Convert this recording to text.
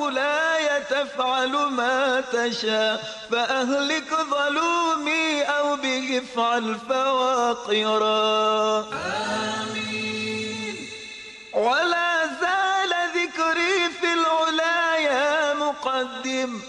مولاي تفعل ما تشاء، فأهلك ظلومي أو به افعل فواقرا. آمين. ولا زال ذكري في العلا يا مقدم،